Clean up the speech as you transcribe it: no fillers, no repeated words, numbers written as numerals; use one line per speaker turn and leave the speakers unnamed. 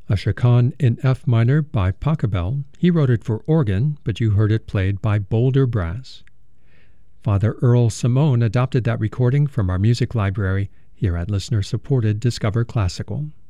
A chaconne in F minor by Pachelbel. He wrote it for organ, but you heard it played by Boulder Brass. Father Earl Simone adopted that recording from our music library here at listener-supported Discover Classical.